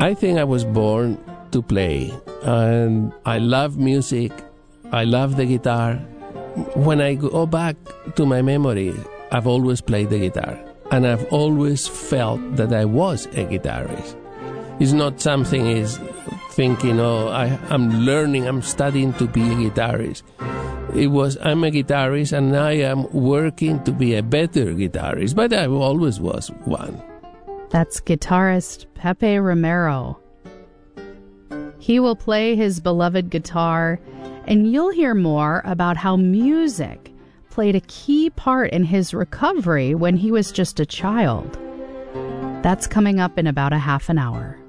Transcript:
I think I was born to play, and I love music. I love the guitar. When I go back to my memory, I've always played the guitar, and I've always felt that I was a guitarist. It's not something is thinking, I'm learning, I'm studying to be a guitarist. It was, I'm a guitarist, and I am working to be a better guitarist, but I always was one. That's guitarist Pepe Romero. He will play his beloved guitar, and you'll hear more about how music played a key part in his recovery when he was just a child. That's coming up in about a half an hour.